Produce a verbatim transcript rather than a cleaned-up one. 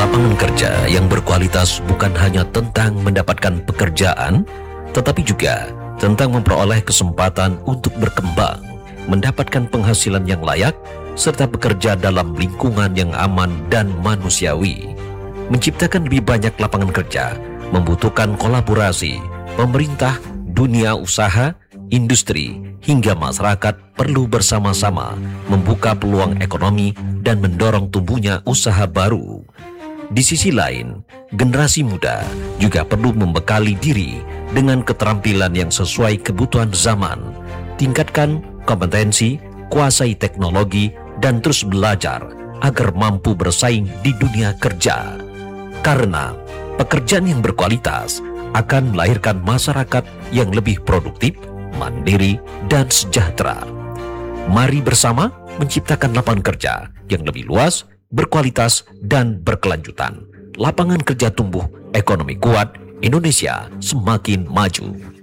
Lapangan kerja yang berkualitas bukan hanya tentang mendapatkan pekerjaan, tetapi juga tentang memperoleh kesempatan untuk berkembang, mendapatkan penghasilan yang layak, serta bekerja dalam lingkungan yang aman dan manusiawi. Menciptakan lebih banyak lapangan kerja membutuhkan kolaborasi pemerintah, dunia usaha, industri, hingga masyarakat perlu bersama-sama membuka peluang ekonomi dan mendorong tumbuhnya usaha baru. Di sisi lain, generasi muda juga perlu membekali diri dengan keterampilan yang sesuai kebutuhan zaman, tingkatkan kompetensi, kuasai teknologi, dan terus belajar agar mampu bersaing di dunia kerja. Karena pekerjaan yang berkualitas akan melahirkan masyarakat yang lebih produktif, mandiri, dan sejahtera. Mari bersama menciptakan lapangan kerja yang lebih luas, berkualitas, dan berkelanjutan. Lapangan kerja tumbuh, ekonomi kuat, Indonesia semakin maju.